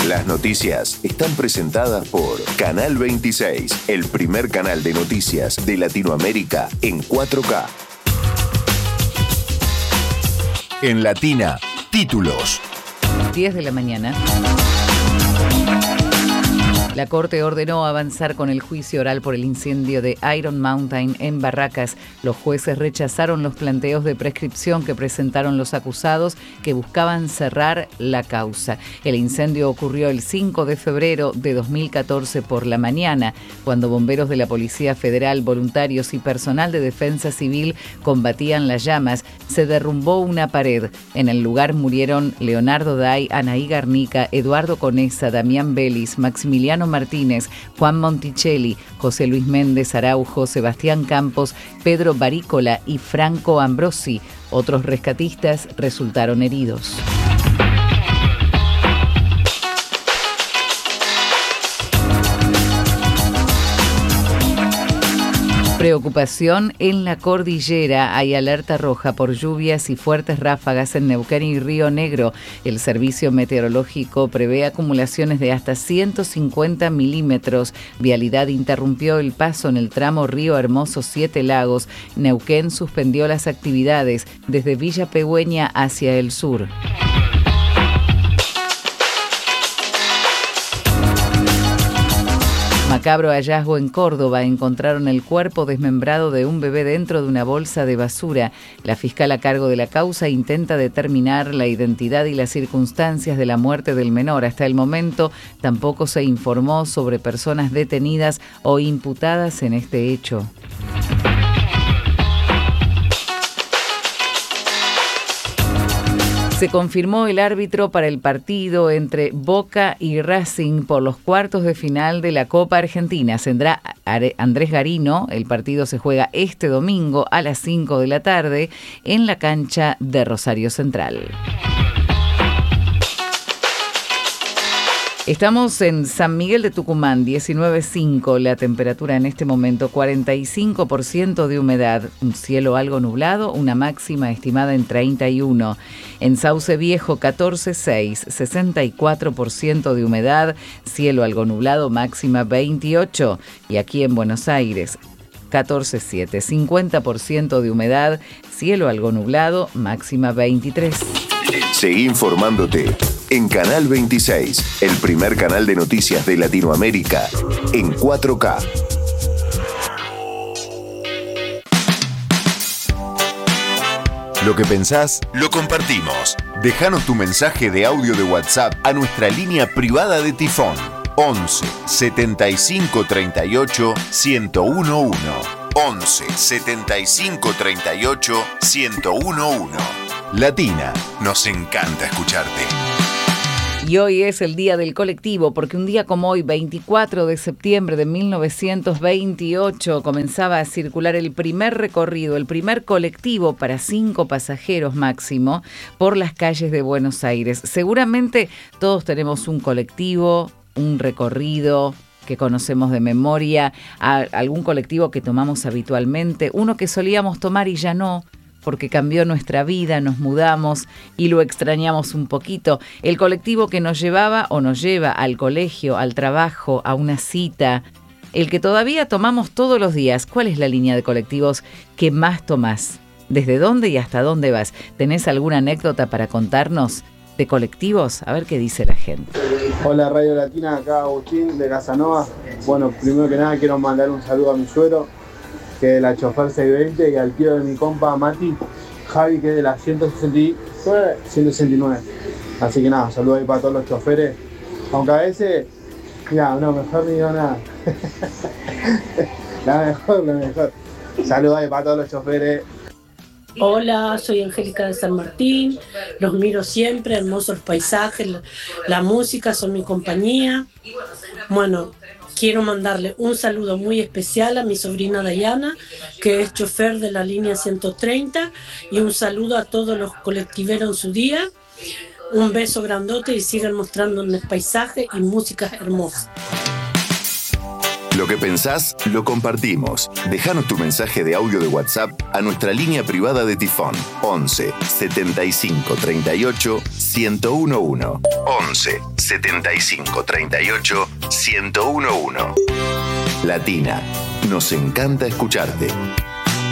Las noticias están presentadas por Canal 26, el primer canal de noticias de Latinoamérica en 4K. En Latina, títulos. 10 de la mañana. La Corte ordenó avanzar con el juicio oral por el incendio de Iron Mountain en Barracas. Los jueces rechazaron los planteos de prescripción que presentaron los acusados que buscaban cerrar la causa. El incendio ocurrió el 5 de febrero de 2014 por la mañana, cuando bomberos de la Policía Federal, voluntarios y personal de defensa civil combatían las llamas. Se derrumbó una pared. En el lugar murieron Leonardo Day, Anaí Garnica, Eduardo Conesa, Damián Vélez, Maximiliano Martínez, Juan Monticelli, José Luis Méndez Araujo, Sebastián Campos, Pedro Barícola y Franco Ambrosi. Otros rescatistas resultaron heridos. Preocupación en la cordillera. Hay alerta roja por lluvias y fuertes ráfagas en Neuquén y Río Negro. El servicio meteorológico prevé acumulaciones de hasta 150 milímetros. Vialidad interrumpió el paso en el tramo Río Hermoso Siete Lagos. Neuquén suspendió las actividades desde Villa Pegüeña hacia el sur. Macabro hallazgo en Córdoba. Encontraron el cuerpo desmembrado de un bebé dentro de una bolsa de basura. La fiscal a cargo de la causa intenta determinar la identidad y las circunstancias de la muerte del menor. Hasta el momento tampoco se informó sobre personas detenidas o imputadas en este hecho. Se confirmó el árbitro para el partido entre Boca y Racing por los cuartos de final de la Copa Argentina. Será Andrés Garino. El partido se juega este domingo a las 5 de la tarde en la cancha de Rosario Central. Estamos en San Miguel de Tucumán, 19.5, la temperatura en este momento, 45% de humedad, un cielo algo nublado, una máxima estimada en 31. En Sauce Viejo, 14.6, 64% de humedad, cielo algo nublado, máxima 28. Y aquí en Buenos Aires, 14.7, 50% de humedad, cielo algo nublado, máxima 23. Seguí informándote en Canal 26, el primer canal de noticias de Latinoamérica en 4K. Lo que pensás, lo compartimos. Déjanos tu mensaje de audio de WhatsApp a nuestra línea privada de Tifón 11 75 38 1011. 11 75 38 1011. Latina, nos encanta escucharte. Y hoy es el Día del Colectivo, porque un día como hoy, 24 de septiembre de 1928, comenzaba a circular el primer recorrido, el primer colectivo para 5 pasajeros máximo por las calles de Buenos Aires. Seguramente todos tenemos un colectivo, un recorrido que conocemos de memoria, algún colectivo que tomamos habitualmente, uno que solíamos tomar y ya no, porque cambió nuestra vida, nos mudamos y lo extrañamos un poquito. El colectivo que nos llevaba o nos lleva al colegio, al trabajo, a una cita. El que todavía tomamos todos los días. ¿Cuál es la línea de colectivos que más tomás? ¿Desde dónde y hasta dónde vas? ¿Tenés alguna anécdota para contarnos de colectivos? A ver qué dice la gente. Hola Radio Latina, acá Agustín de Casanova. Bueno, primero que nada quiero mandar un saludo a mi suegro, que es la chofer 620, y al tío de mi compa Mati, Javi, que es de la 169. Así que nada, saludos ahí para todos los choferes. Aunque a veces, mira, no, mejor ni digo nada. La mejor. Saludos ahí para todos los choferes. Hola, soy Angélica de San Martín, los miro siempre, hermosos paisajes, la música son mi compañía. Bueno, quiero mandarle un saludo muy especial a mi sobrina Dayana, que es chofer de la línea 130, y un saludo a todos los colectiveros en su día. Un beso grandote y sigan mostrándonos paisajes y músicas hermosas. Lo que pensás, lo compartimos. Déjanos tu mensaje de audio de WhatsApp a nuestra línea privada de Tifón. 11 75 38 1011. 11 75 38 1011. Latina, nos encanta escucharte.